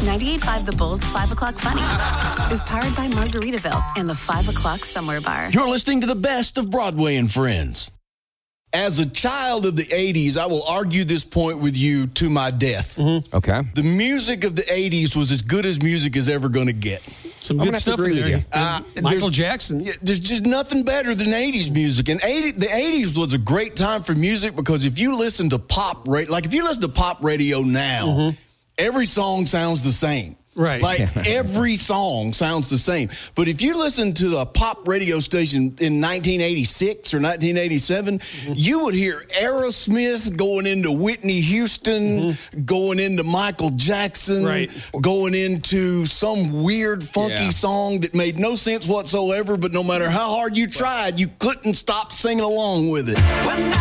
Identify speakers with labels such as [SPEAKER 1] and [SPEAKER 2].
[SPEAKER 1] 98.5 The Bull's 5 o'clock funny is powered by Margaritaville and the 5 o'clock Somewhere Bar.
[SPEAKER 2] You're listening to the best of Broadway and Friends. As a child of the 80s, I will argue this point with you to my death.
[SPEAKER 3] Mm-hmm. Okay.
[SPEAKER 2] The music of the 80s was as good as music is ever going to get.
[SPEAKER 4] Some good stuff in there. Michael Jackson.
[SPEAKER 2] There's just nothing better than 80s music. And the 80s was a great time for music because if you listen to pop radio now, every song sounds the same.
[SPEAKER 4] Right.
[SPEAKER 2] Like every song sounds the same. But if you listen to a pop radio station in 1986 or 1987, you would hear Aerosmith going into Whitney Houston, going into Michael Jackson, going into some weird, funky song that made no sense whatsoever, but no matter how hard you tried, you couldn't stop singing along with it.